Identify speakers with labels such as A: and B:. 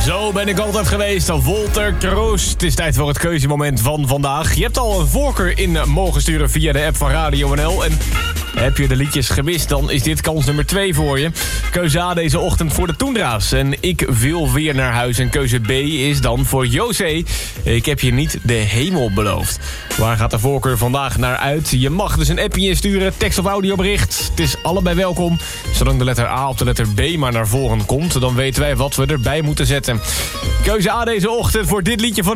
A: Zo ben ik altijd geweest, Wolter Kroos. Het is tijd voor het keuzemoment van vandaag. Je hebt al een voorkeur in mogen sturen via de app van Radio NL. En heb je de liedjes gemist, dan is dit kans nummer 2 voor je. Keuze A deze ochtend voor de Toendra's. En ik wil weer naar huis. En keuze B is dan voor José. Ik heb je niet de hemel beloofd. Waar gaat de voorkeur vandaag naar uit? Je mag dus een appje insturen, tekst of audiobericht. Het is allebei welkom. Zolang de letter A of de letter B maar naar voren komt, dan weten wij wat we erbij moeten zetten. Keuze A deze ochtend voor dit liedje van